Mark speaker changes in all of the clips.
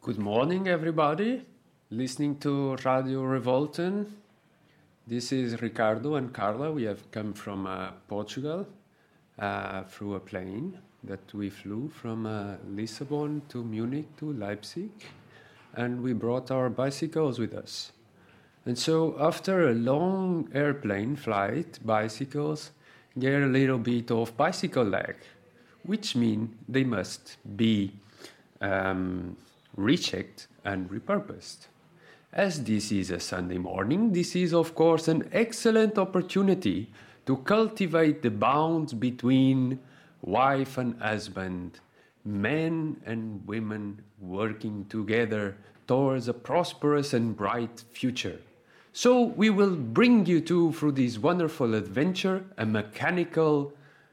Speaker 1: Good morning, everybody. Listening to Radio Revolten. This is Ricardo and Carla. We have come from Portugal through a plane that we flew from Lisbon to Munich to Leipzig, and we brought our bicycles with us. And so, after a long airplane flight, bicycles get a little bit of bicycle lag, which means they must be rechecked and repurposed. As this is a Sunday morning, this is of course an excellent opportunity to cultivate the bonds between wife and husband, men and women working together towards a prosperous and bright future. So we will bring you through this wonderful adventure, a mechanical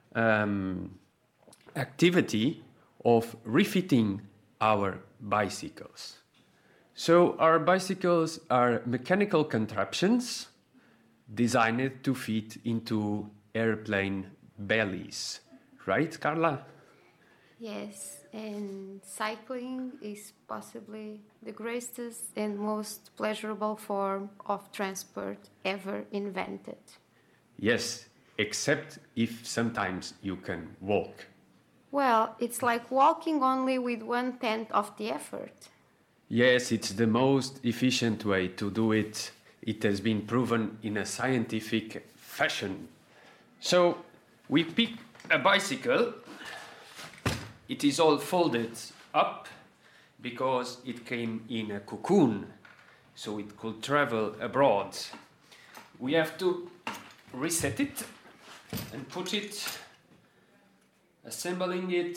Speaker 1: activity of refitting our bicycles. So our bicycles are mechanical contraptions designed to fit into airplane bellies. Right, Carla?
Speaker 2: Yes, and cycling is possibly the greatest and most pleasurable form of transport ever invented.
Speaker 1: Yes, except if sometimes you can walk.
Speaker 2: Well, it's like walking only with 1/10 of the effort.
Speaker 1: Yes, it's the most efficient way to do it. It has been proven in a scientific fashion. So we pick a bicycle. It is all folded up because it came in a cocoon, so it could travel abroad. We have to reset it and put it, assembling it.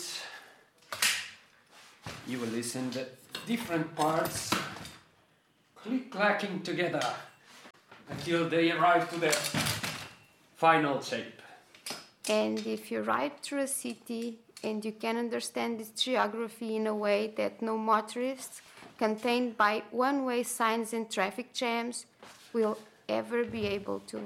Speaker 1: You will listen the different parts click-clacking together until they arrive to their final shape.
Speaker 2: And if you ride through a city and you can understand its geography in a way that no motorist, contained by one-way signs and traffic jams, will ever be able to.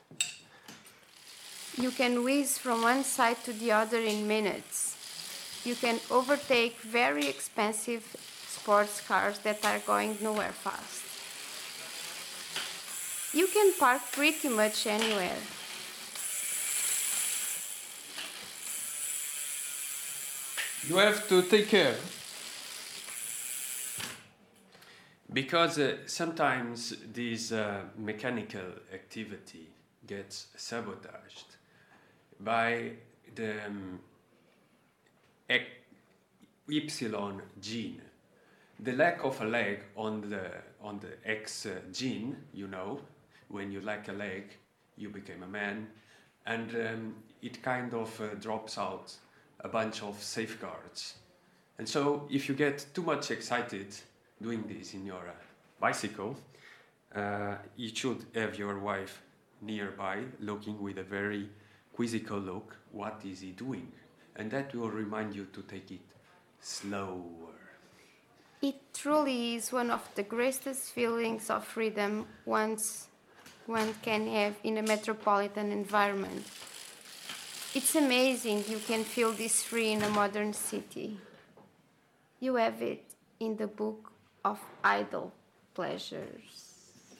Speaker 2: You can whiz from one side to the other in minutes. You can overtake very expensive sports cars that are going nowhere fast. You can park pretty much anywhere.
Speaker 1: You have to take care. Because sometimes this mechanical activity gets sabotaged by the Y gene. The lack of a leg on the X gene, when you lack a leg, you become a man, and it kind of drops out a bunch of safeguards. And so if you get too much excited doing this in your bicycle, you should have your wife nearby looking with a very quizzical look. What is he doing? And that will remind you to take it slower.
Speaker 2: It truly is one of the greatest feelings of freedom one can have in a metropolitan environment. It's amazing you can feel this free in a modern city. You have it in the book of idle pleasures.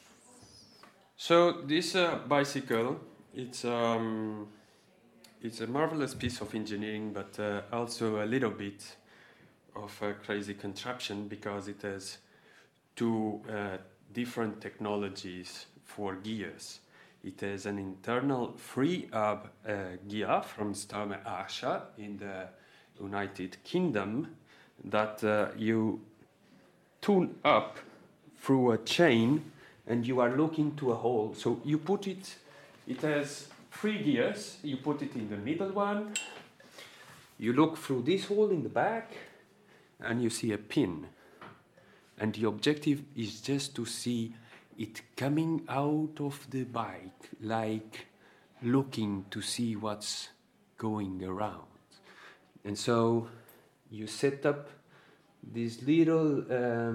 Speaker 1: So this bicycle, it's a marvelous piece of engineering, but also a little bit of a crazy contraption because it has two different technologies for gears. It has an internal free-hub gear from Sturme Archer in the United Kingdom that you tune up through a chain and you are looking to a hole. So you put it has 3 gears, you put it in the middle one, you look through this hole in the back and you see a pin. And the objective is just to see it coming out of the bike, like looking to see what's going around. And so you set up these little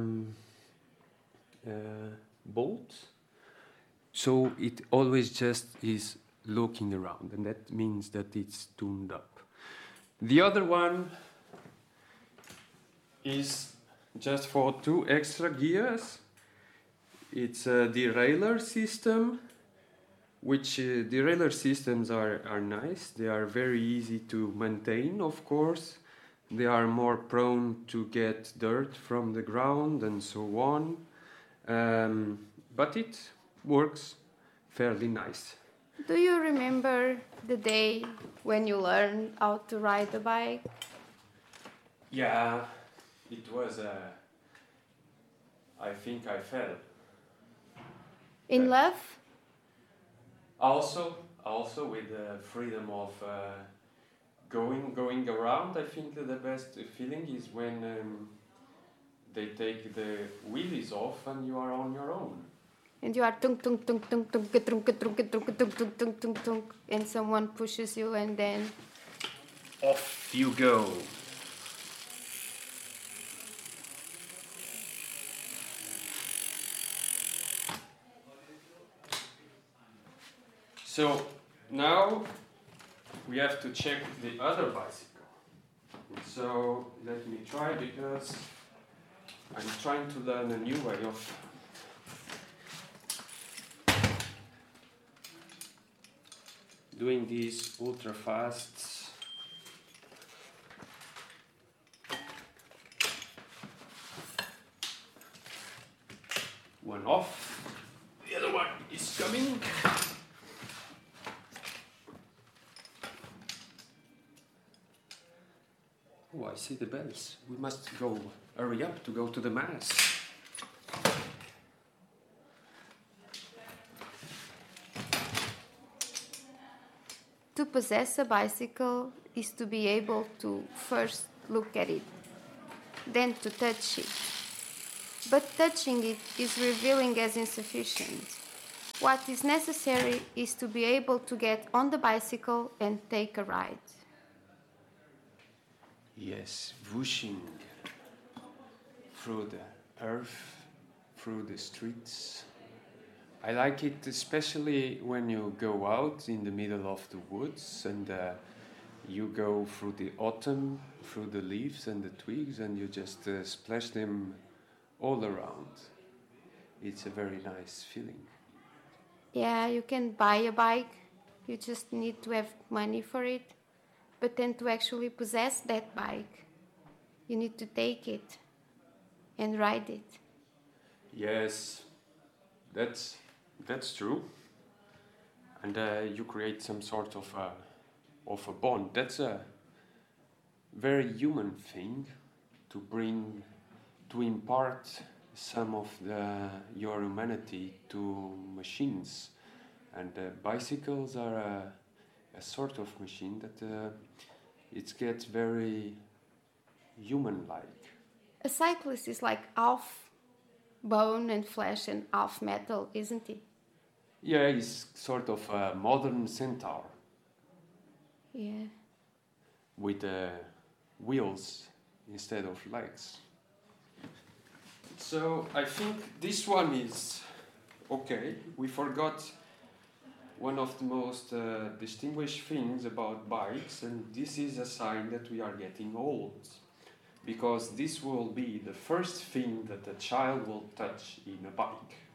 Speaker 1: bolts, so it always just is looking around, and that means that it's tuned up. The other one is just for 2 extra gears. It's a derailleur system, which derailleur systems are nice. They are very easy to maintain, of course. They are more prone to get dirt from the ground and so on. But it works fairly nice.
Speaker 2: Do you remember the day when you learned how to ride a bike?
Speaker 1: Yeah, it was I think I fell.
Speaker 2: In love?
Speaker 1: Also with the freedom of going around. I think that the best feeling is when they take the wheelies off and you are on your own.
Speaker 2: And you are tunk tunk tunk tunk tunk tunk tunk tunk tunk tunk tunk tunk tunk tunk, and someone pushes you and then
Speaker 1: off you go. So now we have to check the other bicycle. So let me try, because I'm trying to learn a new way of doing these ultra fasts. One off, the other one is coming. Oh, I see the bells. We must hurry up to go to the mass.
Speaker 2: to possess a bicycle is to be able to first look at it, then to touch it. But touching it is revealing as insufficient. What is necessary is to be able to get on the bicycle and take a ride.
Speaker 1: Yes, whooshing through the earth, through the streets. I like it especially when you go out in the middle of the woods and you go through the autumn, through the leaves and the twigs, and you just splash them all around. It's a very nice feeling.
Speaker 2: Yeah, you can buy a bike, you just need to have money for it. But then to actually possess that bike, you need to take it and ride it.
Speaker 1: Yes, that's true. And you create some sort of a bond. That's a very human thing, to impart some of your humanity to machines. And bicycles are a sort of machine that it gets very human-like.
Speaker 2: A cyclist is like half bone and flesh and half metal, isn't he?
Speaker 1: Yeah, he's sort of a modern centaur.
Speaker 2: Yeah.
Speaker 1: With wheels instead of legs. So I think this one is okay. We forgot one of the most distinguished things about bikes, and this is a sign that we are getting old, because this will be the first thing that a child will touch in a bike.